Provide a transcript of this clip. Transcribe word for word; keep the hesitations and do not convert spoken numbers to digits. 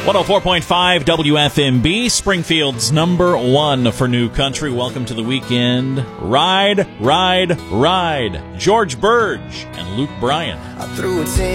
one oh four point five W F M B, Springfield's number one for new country. Welcome to the weekend. Ride, ride, ride. George Burge and Luke Bryan. I threw a ten